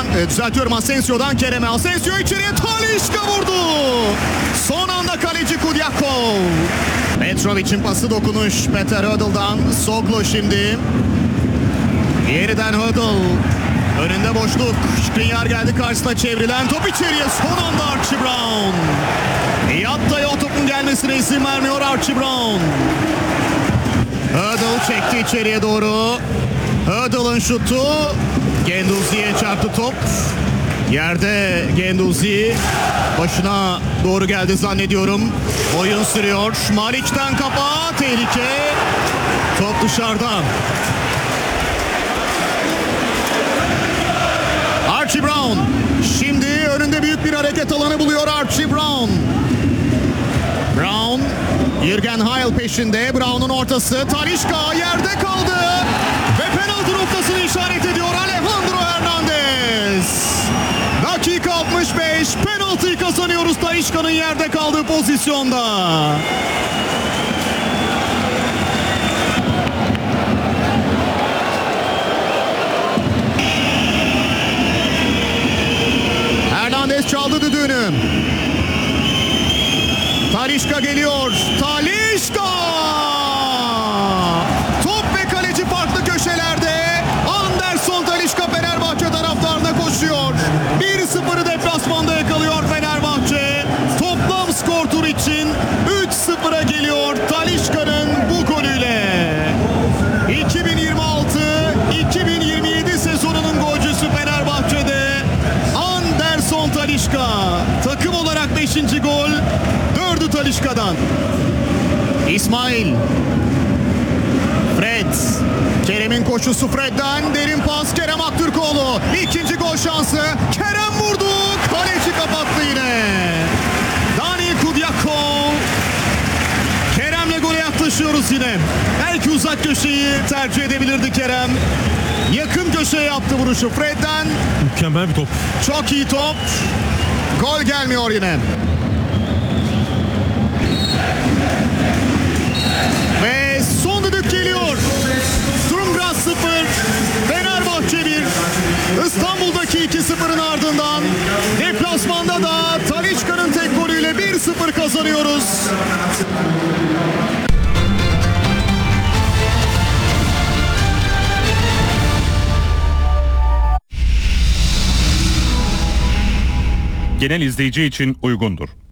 Düzeltiyorum, Asensio'dan Kerem'e. Asensio içeriye, Talisca vurdu. Son anda kaleci Kudyakov. Petrovic'in pası dokunuş Peter Hödl'dan. Soglo şimdi. Yeniden Hödl. Önünde boşluk. Skriniar geldi karşısına, çevrilen top içeriye. Son anda Archie Brown. Yatta'ya o topun gelmesine izin vermiyor Archie Brown. Hödl çekti içeriye doğru. Hödl'ın şutu. Guendouzi'ye çarptı top. Yerde Guendouzi. Başına doğru geldi zannediyorum. Oyun sürüyor. Malik'ten kafa. Tehlike. Top dışarıda. Archie Brown. Şimdi önünde büyük bir hareket alanı buluyor Archie Brown. Brown. Jürgen Heil peşinde. Brown'un ortası. Talisca yerde kaldı. Ve penaltı noktasını işaret ediyor Alejandro Hernandez. Dakika 65. Penaltıyı kazanıyoruz Talisca'nın yerde kaldığı pozisyonda. Hernandez çaldı düdüğünü. Talisca geliyor. Talisca! Top ve kaleci farklı köşelerde. Anderson Talisca Fenerbahçe taraftarına koşuyor. 1-0'ı deplasmanda yakalıyor Fenerbahçe. Toplam skor tur için 3-0'a geliyor Talisca'nın bu golüyle. 2026-2027 sezonunun golcüsü Fenerbahçe'de Anderson Talisca. Takım olarak 5. gol. 4'ü Talisca'dan. İsmail. Fred. Kerem'in koşusu Fred'den. Derin pas Kerem Aktürkoğlu. İkinci gol şansı. Kerem vurdu. Kaleci kapattı yine. Dani Kudyakov. Kerem'le gole yaklaşıyoruz yine. Belki uzak köşeyi tercih edebilirdi Kerem. Yakın köşeye yaptı vuruşu Fred'den. Mükemmel bir top. Çok iyi top. Gol gelmiyor yine. Ve son düdük geliyor. Sturmgras 0, Fenerbahçe 1. İstanbul'daki 2-0'ın ardından deplasmanda da Talisca'nın tek golüyle 1-0 kazanıyoruz. Genel izleyici için uygundur.